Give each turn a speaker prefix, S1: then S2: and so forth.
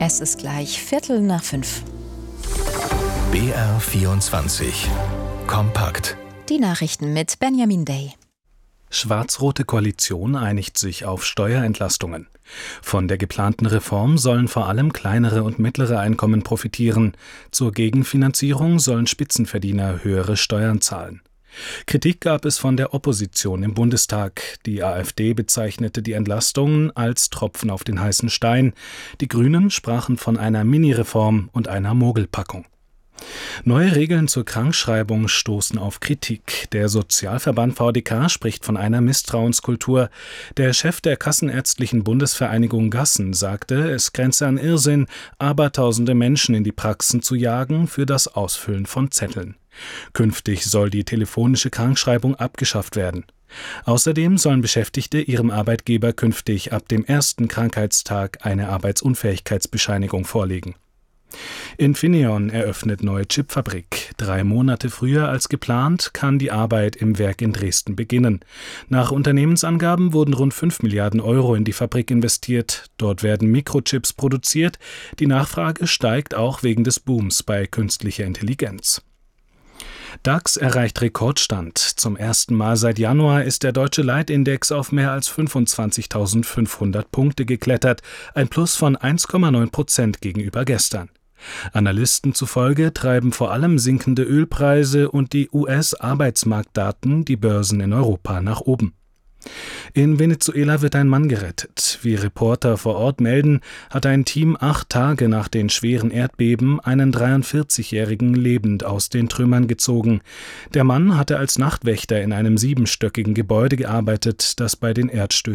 S1: Es ist gleich 5:15.
S2: BR24 Kompakt.
S1: Die Nachrichten mit Benjamin Day.
S3: Schwarz-rote Koalition einigt sich auf Steuerentlastungen. Von der geplanten Reform sollen vor allem kleinere und mittlere Einkommen profitieren. Zur Gegenfinanzierung sollen Spitzenverdiener höhere Steuern zahlen. Kritik gab es von der Opposition im Bundestag. Die AfD bezeichnete die Entlastungen als Tropfen auf den heißen Stein. Die Grünen sprachen von einer Mini-Reform und einer Mogelpackung. Neue Regeln zur Krankschreibung stoßen auf Kritik. Der Sozialverband VDK spricht von einer Misstrauenskultur. Der Chef der Kassenärztlichen Bundesvereinigung Gassen sagte, es grenze an Irrsinn, abertausende Menschen in die Praxen zu jagen für das Ausfüllen von Zetteln. Künftig soll die telefonische Krankschreibung abgeschafft werden. Außerdem sollen Beschäftigte ihrem Arbeitgeber künftig ab dem ersten Krankheitstag eine Arbeitsunfähigkeitsbescheinigung vorlegen. Infineon eröffnet neue Chipfabrik. 3 Monate früher als geplant kann die Arbeit im Werk in Dresden beginnen. Nach Unternehmensangaben wurden rund 5 Milliarden Euro in die Fabrik investiert. Dort werden Mikrochips produziert. Die Nachfrage steigt auch wegen des Booms bei künstlicher Intelligenz. DAX erreicht Rekordstand. Zum ersten Mal seit Januar ist der deutsche Leitindex auf mehr als 25.500 Punkte geklettert, ein Plus von 1,9% gegenüber gestern. Analysten zufolge treiben vor allem sinkende Ölpreise und die US-Arbeitsmarktdaten die Börsen in Europa nach oben. In Venezuela wird ein Mann gerettet. Wie Reporter vor Ort melden, hat ein Team 8 Tage nach den schweren Erdbeben einen 43-Jährigen lebend aus den Trümmern gezogen. Der Mann hatte als Nachtwächter in einem 7-stöckigen Gebäude gearbeitet, das bei den Erdstößen